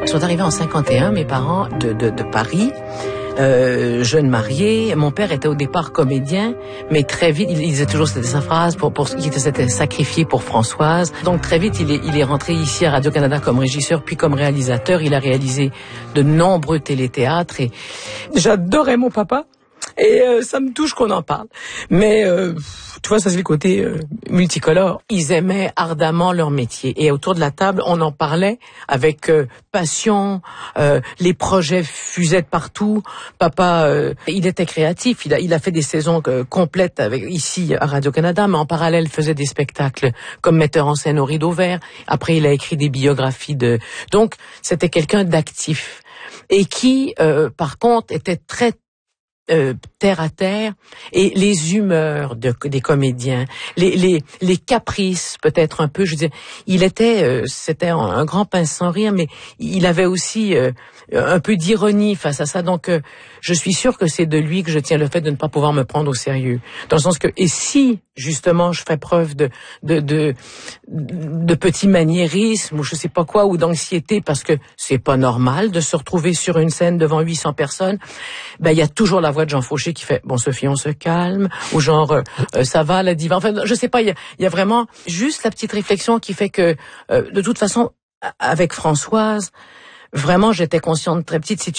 sont arrivés en 51, mes parents, de Paris. Jeune marié, mon père était au départ comédien, mais très vite, il disait toujours, c'était sa phrase, il s'était sacrifié pour Françoise. Donc très vite, il est rentré ici à Radio-Canada comme régisseur, puis comme réalisateur. Il a réalisé de nombreux téléthéâtres et j'adorais mon papa. Et ça me touche qu'on en parle. Mais tu vois, ça c'est le côté multicolore. Ils aimaient ardemment leur métier. Et autour de la table, on en parlait avec passion. Les projets fusaient de partout. Papa, il était créatif. Il a fait des saisons complètes ici à Radio-Canada, mais en parallèle faisait des spectacles comme metteur en scène au Rideau Vert. Après, il a écrit des biographies Donc, c'était quelqu'un d'actif. Et qui, par contre, était très terre à terre, et les humeurs des comédiens, les caprices peut-être un peu, je veux dire, c'était un grand pince sans rire, mais il avait aussi un peu d'ironie face à ça. Donc je suis sûre que c'est de lui que je tiens le fait de ne pas pouvoir me prendre au sérieux, dans le sens que, et si justement je fais preuve de petits maniérismes ou je sais pas quoi, ou d'anxiété, parce que c'est pas normal de se retrouver sur une scène devant 800 personnes, ben il y a toujours la voix de Jean Fauché qui fait « Bon Sophie, on se calme » ou genre « Ça va la diva ». Enfin, je sais pas, il y a vraiment juste la petite réflexion qui fait que de toute façon, avec Françoise, vraiment j'étais consciente très petite, si tu